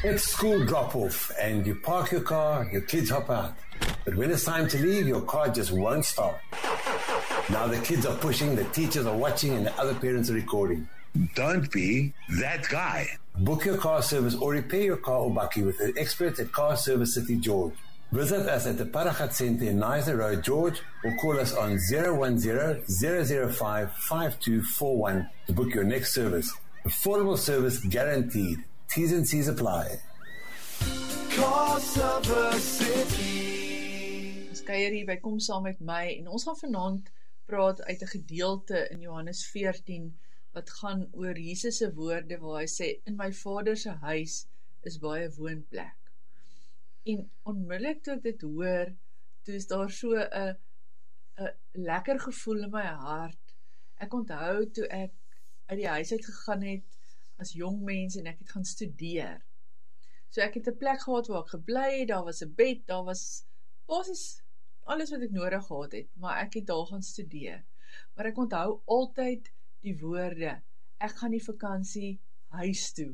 It's school drop-off and you park your car, your kids hop out. But when it's time to leave, your car just won't start. Now the kids are pushing, the teachers are watching, and the other parents are recording. Don't be that guy. Book your car service or repair your car or bakkie with the experts at Car Service City George. Visit us at the Paragat Centre in Niza Road, George, or call us on 010-005-5241 to book your next service. Affordable service guaranteed. T's and C's apply. Car Service City. Ons kuier hier by Kom Saam Met My en ons gaan vanaand praat uit 'n gedeelte in Johannes 14 wat gaan oor Jesus se woorde waar hy sê, in my Vader se huis is baie woonplek. En onmiddellik toe ek dit hoor, toe is daar so 'n lekker gevoel in my hart. Ek onthou toe ek uit die huis uit gegaan het as jong mens en ek het gaan studeer. So ek het 'n plek gehad waar ek gebly het, daar was 'n bed, daar was basies alles wat ek nodig gehad het, maar ek het daar gaan studeer. Maar ek onthou altyd die woorde, ek gaan die vakansie huis toe.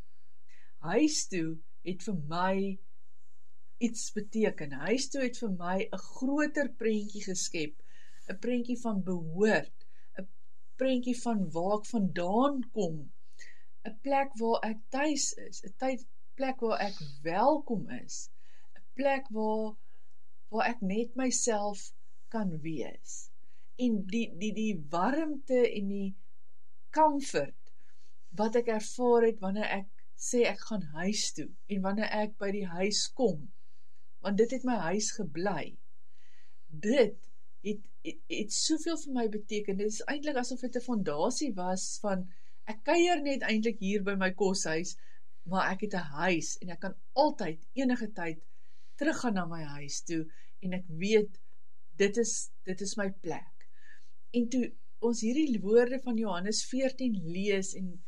Huis toe het vir my iets beteken. Huis toe het vir my 'n groter prentjie geskep, 'n prentjie van behoort, 'n prentjie van waar ek vandaan kom, 'n plek waar ek tuis is, 'n plek waar ek welkom is, 'n plek waar ek net myself kan wees. En die warmte en die comfort wat ek ervaar het wanneer ek sê ek gaan huis toe en wanneer ek by die huis kom, want dit het my huis gebly. Dit het soveel vir my beteken. Dit is eintlik asof dit 'n fondasie was van ek kuier net eintlik hier by my koshuis, maar ek het 'n huis en ek kan altyd enige tyd teruggaan na my huis toe en ek weet dit is my plek. En toe ons hierdie woorde van Johannes 14 lees en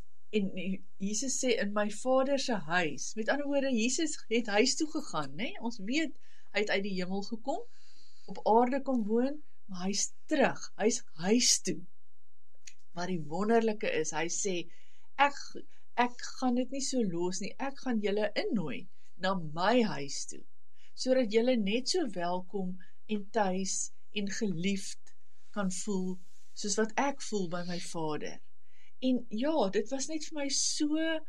Jesus sê in my Vader se huis, met ander woorde Jesus het huis toe gegaan, né? Ons weet hy het uit die hemel gekom, op aarde kom woon, maar hy's terug, hy's huis toe. Maar die wonderlike is, hy sê ek gaan dit nie so los nie, ek gaan julle innooi na my huis toe, sodat julle net so welkom en tuis en geliefd kan voel, soos wat ek voel by my Vader. En ja, dit was net vir my so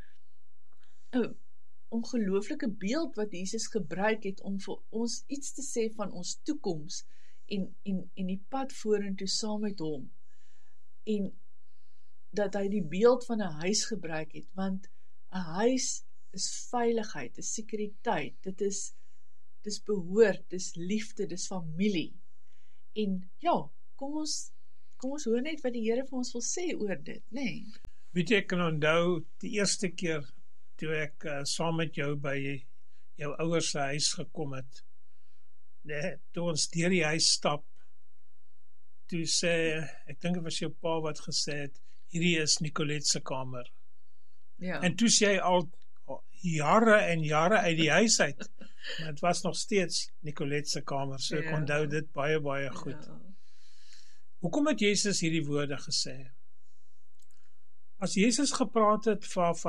'n ongelooflike beeld wat Jesus gebruik het om vir ons iets te sê van ons toekoms en die pad vorentoe saam met hom. En dat hy die beeld van 'n huis gebruik het, want 'n huis is veiligheid, is sekuriteit, dis behoort, dis liefde, dis familie. En ja, kom ons hoor net wat die Here vir ons wil sê oor dit, né? Weet jy, ek kan onthou die eerste keer toe ek saam met jou by jou ouers se huis gekom het, toe ons deur die huis stap, toe sê, ek dink dit was jou pa wat gesê het, hierdie is Nicolette se kamer. Ja. En toe sê hy al jare en jare uit die huis uit, maar het was nog steeds Nicolette se kamer, so ek onthou dit baie, baie goed. Ja. Hoekom het Jesus hierdie woorde gesê? As Jesus gepraat het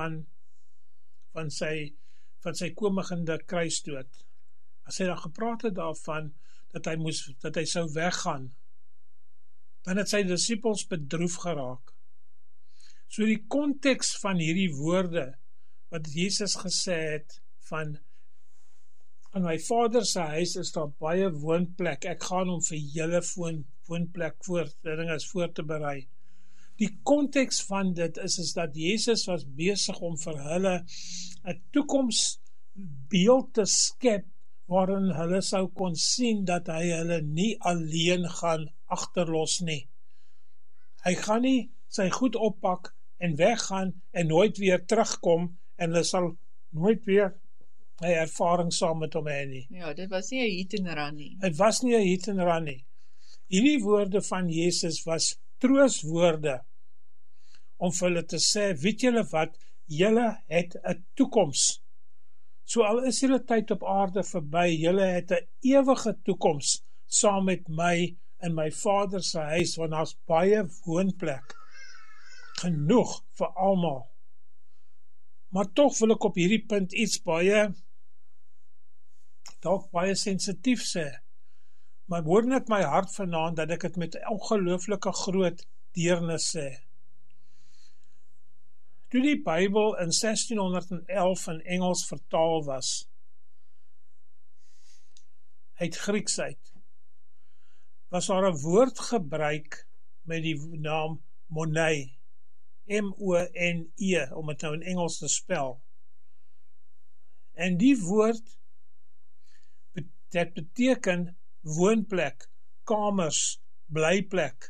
van sy komende kruisdood, as hy dan gepraat het daarvan dat hy sou weggaan, dan het sy disippels bedroef geraak. So die konteks van hierdie woorde wat Jesus gesê het van in my Vader se huis is daar baie woonplek, ek gaan hom vir julle woonplek voor te berei. Die konteks van dit is dat Jesus was besig om vir hulle 'n toekomsbeeld te skep waarin hulle sou kon sien dat hy hulle nie alleen gaan agterlos nie. Hy gaan nie sy goed oppak en weggaan en nooit weer terugkom en hulle sal nooit weer 'n ervaring saam met hom hê nie. Ja, dit was nie 'n hit en run nie. Dit was nie 'n hit en run nie. Hierdie woorde van Jesus was trooswoorde om vir hulle te sê, weet julle wat, julle het 'n toekoms. So al is julle tyd op aarde verby, julle het 'n ewige toekoms saam met my in my Vader se huis, want daar's baie woonplek genoeg vir almal. Maar tog wil ek op hierdie punt iets dalk baie sensitief sê. Maar hoor net my hart vanaand dat ek het met ongelooflike groot deernis sê. Toe die Bybel in 1611 in Engels vertaal was, uit Grieks uit, was daar 'n woord gebruik met die naam monei, M-O-N-E, om het nou in Engels te spel. En die woord, dit beteken woonplek, kamers, blyplek.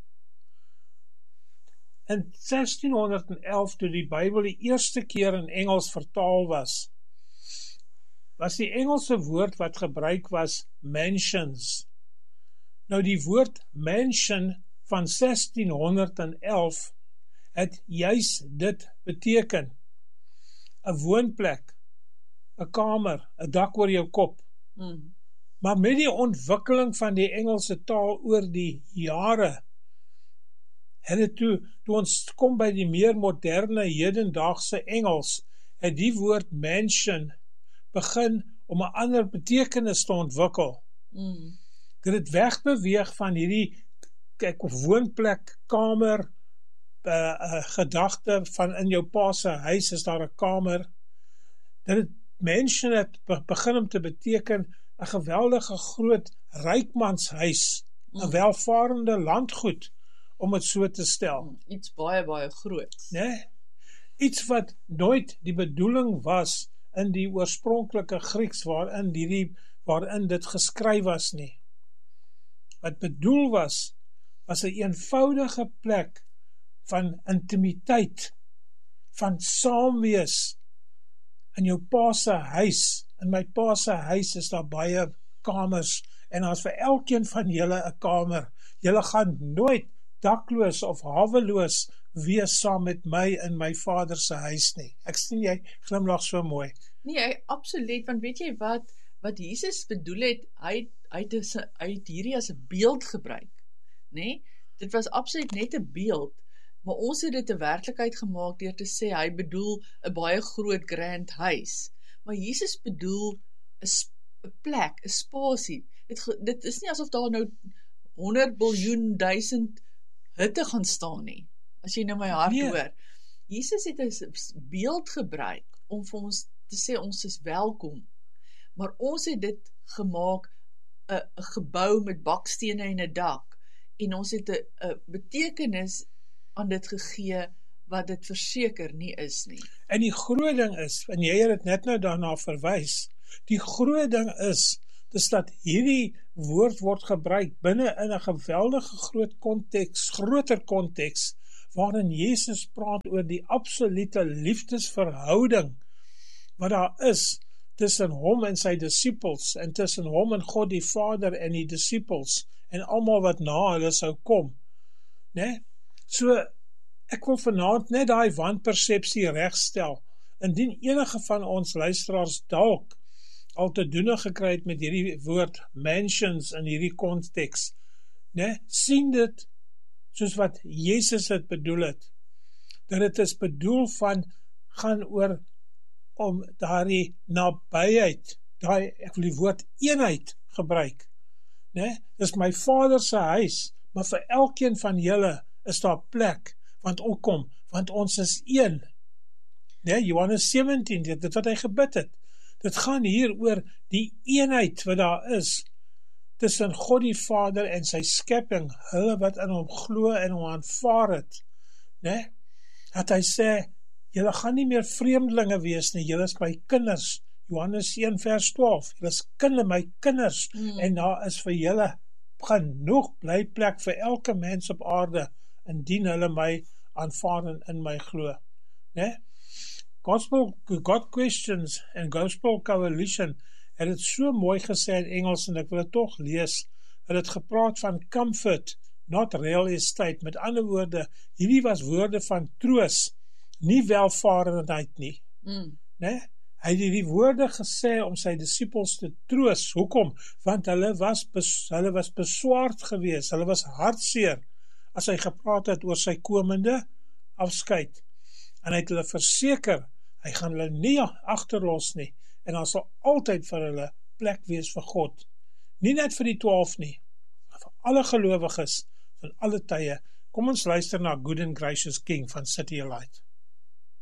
In 1611, toe die Bybel die eerste keer in Engels vertaal was die Engelse woord wat gebruik was mansions. Nou die woord mansion van 1611 het juis dit beteken. 'n woonplek, 'n kamer, 'n dak oor jou kop. Maar met die ontwikkeling van die Engelse taal oor die jare, het dit toe ons kom by die meer moderne hedendaagse Engels, het die woord mansion begin om 'n ander betekenis te ontwikkel. Dit het wegbeweeg van hierdie woonplek, kamer, gedagte van in jou pa se huis is daar 'n kamer. Dit mansion het begin om te beteken 'n geweldige groot rykmanshuis, 'n welvarende landgoed, om het so te stel. Iets baie, baie groot. Nee? Iets wat nooit die bedoeling was in die oorspronklike Grieks waarin dit geskryf was nie. Wat bedoel was 'n eenvoudige plek van intimiteit, van saamwees in jou pa se huis. In my pa se huis is daar baie kamers en daar's vir elkeen van julle 'n kamer. Julle gaan nooit dakloos of haweloos wees saam met my in my vader se huis nie. Ek sien jy glimlag so mooi. Nee, absoluut, want weet jy wat Jesus bedoel het, hy het hierdie as 'n beeld gebruik, nee? Dit was absoluut net 'n beeld, maar ons het dit 'n werklikheid gemaak deur te sê, hy bedoel 'n baie groot grand huis, maar Jesus bedoel 'n plek, 'n spasie. Dit is nie asof daar nou 100 biljoen duisend hitte gaan staan nie, as jy nou my hart hoor. Jesus het 'n beeld gebruik om vir ons te sê ons is welkom, maar ons het dit gemaak 'n gebou met bakstene en 'n dak, en ons het 'n betekenis aan dit gegee wat dit verseker nie is nie. En die groot ding is, en jy het dit net nou daarna verwys, die groot ding is dat hierdie woord word gebruik binne in 'n geweldige groter konteks, waarin Jesus praat oor die absolute liefdesverhouding wat daar is tussen hom en sy disippels, en tussen hom en God die Vader en die disippels, en almal wat na hulle sou kom. Nee? So, ek wil vanaand net daai wanpersepsie regstel, indien enige van ons luisteraars dalk al te doen gekry het met hierdie woord mansions in hierdie konteks, nee? Sien dit soos wat Jesus het bedoel het, dat dit is bedoel gaan oor om daardie nabyheid, ek wil die woord eenheid gebruik, nee? Dis my Vader se huis, maar vir elkeen van julle is daar plek, want ons is een. Nee, Johannes 17, dit wat hy gebid het. Dit gaan hier oor die eenheid wat daar is tussen God die Vader en sy skepping, hulle wat in hom glo en hom aanvaar het. Nee? Dat hy sê, julle gaan nie meer vreemdelinge wees nie, julle is my kinders. Johannes 1 vers 12, julle is my kinders, en daar is vir julle genoeg blyplek vir elke mens op aarde, indien hulle my aanvaar en in my glo. Nee? God Questions en Gospel Coalition het het so mooi gesê in Engels, en ek wil het toch lees, het gepraat van comfort, not real estate. Met ander woorde, hierdie was woorde van troos, nie welvarendheid nie. Nee? Hy het hierdie woorde gesê om sy disippels te troos. Hoekom? Want hulle was beswaard gewees, hulle was hartseer, as hy gepraat het oor sy komende afskeid. En hy het hulle verseker, Hy gaan hulle nie agterlos nie, en daar sal altyd vir hulle plek wees vir God. Nie net vir die 12 nie, maar vir alle gelowiges van alle tye. Kom ons luister na Good and Gracious King van City Light.